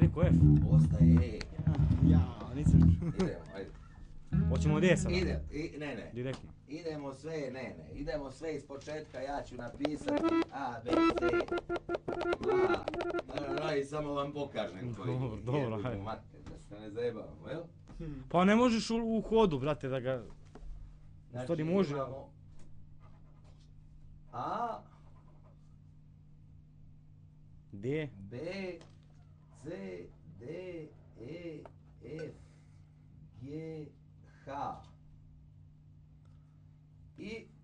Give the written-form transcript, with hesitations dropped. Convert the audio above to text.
rekao F. Ostaje E. Ja, nisam... Idemo, ajde. Hoćemo D sada? Ne. Direktno. Idemo sve iz početka, ja ću napisati A, B, C, A, i samo vam pokažem koji je. Dobro, hajde. Da se ne zajebavamo, jel? Pa ne možeš u hodu, brate, da ga... U stvari može. Imamo A, D. B, C, D, E, F, G, H. I